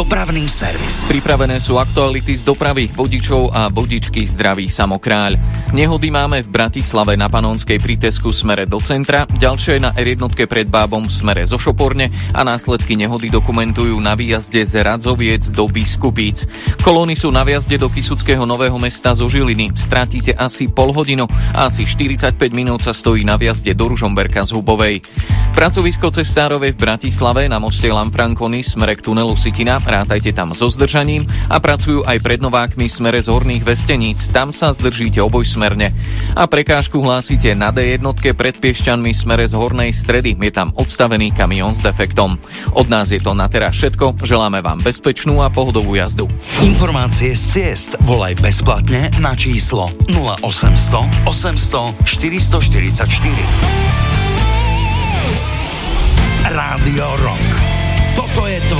Dopravný servis. Pripravené sú aktuality z dopravy, vodičov a vodičky zdraví Samokráľ. Nehody máme v Bratislave na Panonskej pri Tesku smere do centra, ďalšie na R1 pred Bábom v smere zo Šoporne a následky nehody dokumentujú na výjazde z Radzoviec do Biskupíc. Kolóny sú na výjazde do Kysuckého Nového Mesta zo Žiliny. Stratíte asi pol hodinu a asi 45 minút sa stojí na výjazde do Ružomberka z Hubovej. Pracovisko cestárove v Bratislave na moste Lanfranconi smere k tunelu Sitina, rátajte tam so zdržaním, a pracujú aj pred Novákmi smere z Horných Vesteníc, tam sa zdržíte obojsmerne. A prekážku hlásite na D1 pred Piešťanmi smere z Hornej Stredy, je tam odstavený kamión s defektom. Od nás je to na teraz všetko, želáme vám bezpečnú a pohodovú jazdu. Informácie z ciest volaj bezplatne na číslo 0800 800 444. Rádio Rock. Toto je